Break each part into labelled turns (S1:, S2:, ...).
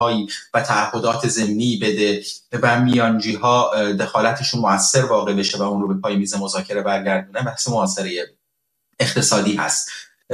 S1: هایی و تعهدات ضمنی بده و میانجی‌ها دخالتشون مؤثر واقع بشه و اون رو به پای میز مذاکره برگردونه، بحث محاصره اقتصادی هست.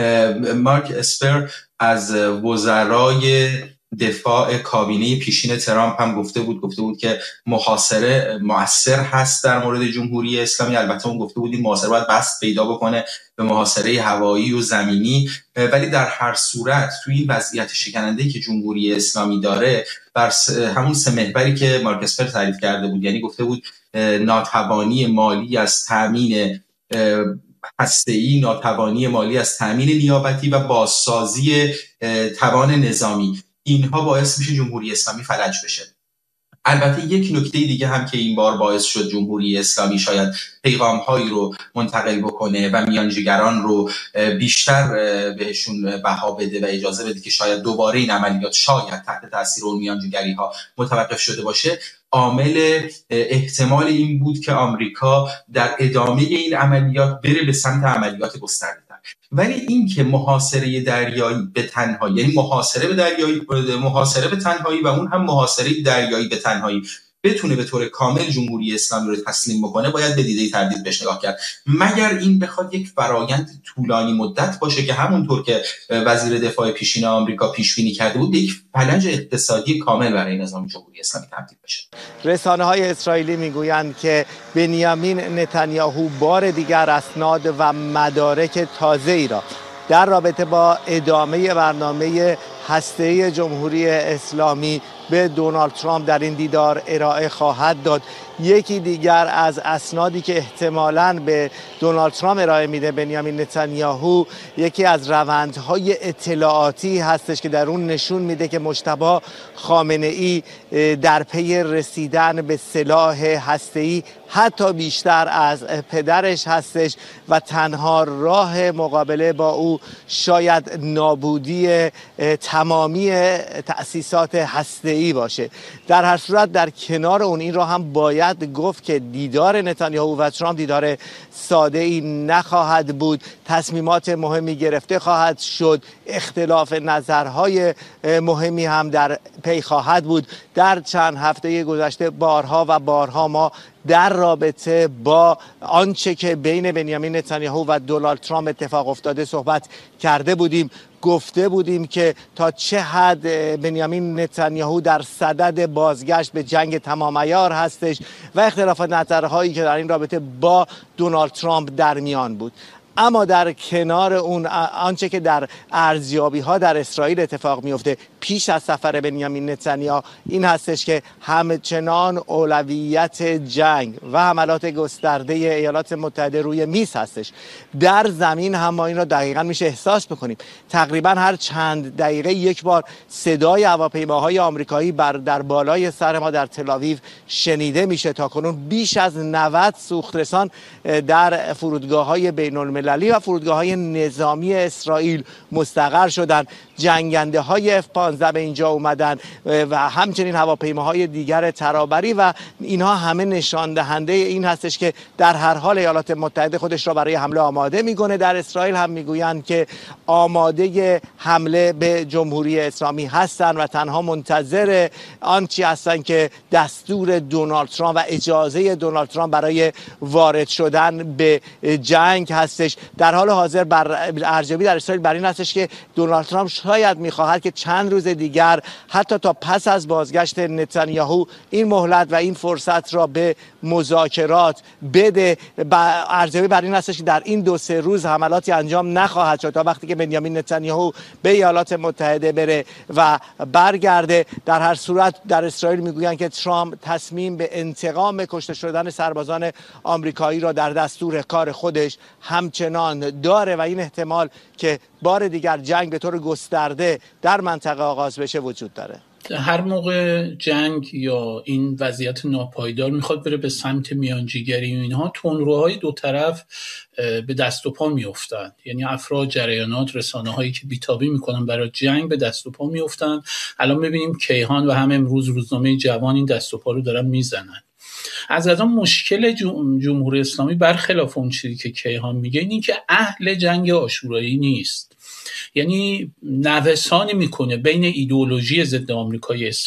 S1: مارک اسپر از وزرای دفاع کابینه پیشین ترامپ هم گفته بود که محاصره مؤثر هست در مورد جمهوری اسلامی. البته اون گفته بود این محاصره باید بست پیدا بکنه به محاصره هوایی و زمینی، ولی در هر صورت توی این وضعیت شکننده‌ای که جمهوری اسلامی داره، بر همون سه محوری که مارک اسپر تعریف کرده بود، یعنی گفته بود ناتوانی مالی از تامین هسته‌ای، ناتوانی مالی از تامین نیابتی و بازسازی توان نظامی، اینها باعث میشه جمهوری اسلامی فلج بشه. البته یک نکته دیگه هم که این بار باعث شد جمهوری اسلامی شاید پیغام‌هایی رو منتقل بکنه و میانجیگران رو بیشتر بهشون بها بده و اجازه بده که شاید دوباره این عملیات شاید تحت تاثیر اون میانجیگری‌ها متوقف شده باشه، عامل احتمال این بود که آمریکا در ادامه این عملیات بره به سمت عملیات گسترده‌تر. ولی این که محاصره دریایی به تنهایی، یعنی محاصره به تنهایی و اون هم محاصره دریایی به تنهایی بتونه به طور کامل جمهوری اسلامی رو تسلیم بکنه، باید به دیده تردید بهش نگاه کرد، مگر این بخواد یک فرایند طولانی مدت باشه که همونطور که وزیر دفاع پیشین آمریکا پیش بینی کرده بود، یک فلج اقتصادی کامل برای نظام جمهوری اسلامی تبدیل بشه.
S2: رسانه‌های اسرائیلی میگویند که بنیامین نتانیاهو بار دیگر اسناد و مدارک تازه‌ای را در رابطه با ادامه برنامه هسته‌ای جمهوری اسلامی به دونالد ترامپ در این دیدار ارائه خواهد داد. یکی دیگر از اسنادی که احتمالاً به دونالد ترامپ ارائه میده بنیامین نتانیاهو، یکی از روندهای اطلاعاتی هستش که در اون نشون میده که مجتبی خامنه‌ای در پی رسیدن به سلاح هسته‌ای حتی بیشتر از پدرش هستش و تنها راه مقابله با او شاید نابودی تمامی تأسیسات هسته‌ای باشه. در هر صورت در کنار اون این را هم باید گفت که دیدار نتانیاهو و ترامپ دیدار ساده‌ای نخواهد بود. تصمیمات مهمی گرفته خواهد شد، اختلاف نظرهای مهمی هم در پی خواهد بود. در چند هفته گذشته بارها و بارها ما در رابطه با آنچه که بین بنیامین نتانیاهو و دونالد ترامپ اتفاق افتاده صحبت کرده بودیم. گفته بودیم که تا چه حد بنیامین نتانیاهو در صدد بازگشت به جنگ تمام عیار هستش و اختلاف نظرهایی که در این رابطه با دونالد ترامپ در میان بود. اما در کنار اون آنچه که در ارزیابی‌ها در اسرائیل اتفاق میفته پیش از سفر بنیامین نتانیاهو این هستش که همچنان اولویت جنگ و حملات گسترده ایالات متحده روی میز هستش. در زمین هم ما این را دقیقاً میشه احساس بکنیم. تقریباً هر چند دقیقه یک بار صدای هواپیماهای آمریکایی در بالای سر ما در تل‌آویو شنیده میشه. تاکنون بیش از 90 سوخترسان در فرودگاه‌های بین‌المللی و فرودگاه‌های نظامی اسرائیل مستقر شدن. جنگنده‌های F-15 به اینجا اومدن و همچنین هواپیماهای دیگر ترابری و اینها همه نشان دهنده این هستش که در هر حال ایالات متحده خودش را برای حمله آماده میکنه. در اسرائیل هم میگویند که آماده حمله به جمهوری اسلامی هستن و تنها منتظر آنچه هستن که دستور دونالد ترامپ و اجازه دونالد ترامپ برای وارد شدن به جنگ هستش. در حال حاضر بر ارزیابی در اسرائیل بر این هستش که دونالد ترامپ شاید میخواهد که چند روز دیگر حتی تا پس از بازگشت نتانیاهو این مهلت و این فرصت را به مذاکرات بده. ارزیابی بر این هستش که در این 2-3 روز حملاتی انجام نخواهد شد تا وقتی که بنیامین نتانیاهو به ایالات متحده بره و برگرده. در هر صورت در اسرائیل میگویند که ترامپ تصمیم به انتقام کشته شدن سربازان آمریکایی را در دستور کار خودش همچنان داره و این احتمال که بار دیگر جنگ به طور گسترده در منطقه آغاز بشه وجود داره.
S3: هر موقع جنگ یا این وضعیت ناپایدار میخواد بره به سمت میانجیگری و اینها، تندروهای دو طرف به دست و پا میافتند. یعنی افراد، جریانات، رسانه هایی که بیتابی میکنن برای جنگ به دست و پا میافتند. الان میبینیم کیهان و هم امروز روزنامه جوان این دست و پا رو دارن میزنن. از آن مشکل جمهوری اسلامی برخلاف اون چیزی که کیهان میگه این که اهل جنگ عاشورایی نیست. یعنی نوسان میکنه بین ایدئولوژی ضد آمریکای